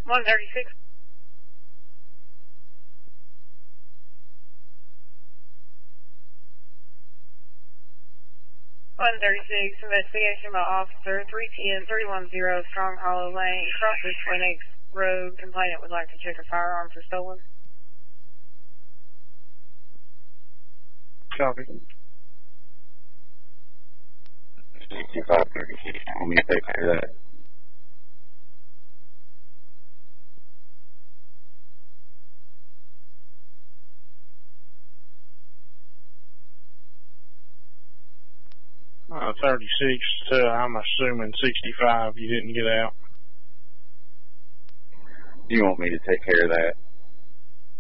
136. 136, investigation by officer 310 310 Strong Hollow Lane, crosses Twin Oaks Road. Complainant would like to check a firearm for stolen. Copy. 6536. Want me to take care of that? Uh, 36 to, I'm assuming 65. You didn't get out. You want me to take care of that?